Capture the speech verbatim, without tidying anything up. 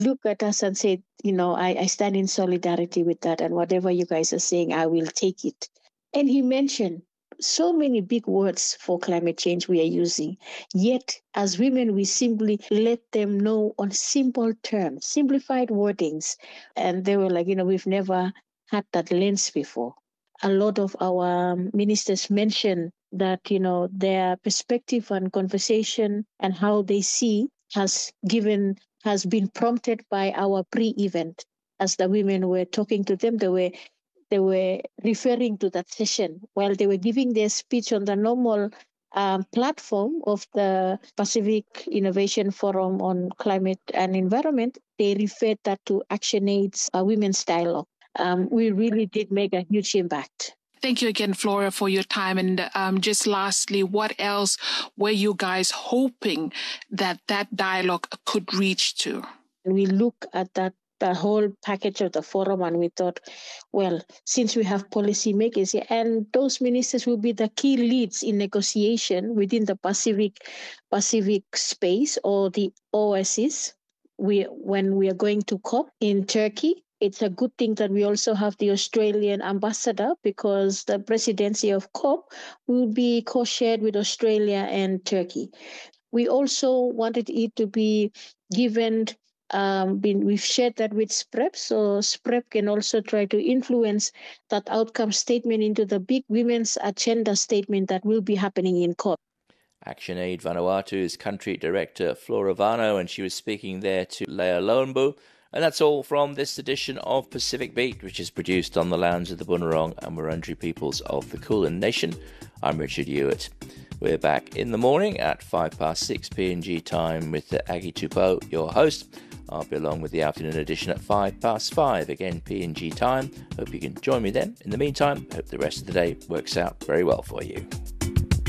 looked at us and said, you know, I, I stand in solidarity with that, and whatever you guys are saying, I will take it. And he mentioned so many big words for climate change we are using. Yet, as women, we simply let them know on simple terms, simplified wordings. And they were like, you know, we've never had that lens before. A lot of our ministers mentioned that, you know, their perspective and conversation and how they see has given, has been prompted by our pre-event. As the women were talking to them, they were they were referring to that session while they were giving their speech on the normal um, platform of the Pacific Innovation Forum on Climate and Environment. They referred that to ActionAid's uh, Women's Dialogue. Um, we really did make a huge impact. Thank you again, Flora, for your time. And um, just lastly, what else were you guys hoping that that dialogue could reach to? We look at that the whole package of the forum, and we thought, well, since we have policymakers here, and those ministers will be the key leads in negotiation within the Pacific Pacific space or the O S Cs, we when we are going to COP in Turkey. It's a good thing that we also have the Australian ambassador, because the presidency of COP will be co-shared with Australia and Turkey. We also wanted it to be given Um, been, we've shared that with SPREP, so SPREP can also try to influence that outcome statement into the big women's agenda statement that will be happening in COP. ActionAid Vanuatu's country director Flora Vano, and she was speaking there to Leah Lowenbu. And that's all from this edition of Pacific Beat, which is produced on the lands of the Bunurong and Wurundjeri peoples of the Kulin Nation. I'm Richard Hewitt. We're back in the morning at five past six P N G time with Aggie Tupou, your host. I'll be along with the afternoon edition at five past five, again P N G time. Hope you can join me then. In the meantime, hope the rest of the day works out very well for you.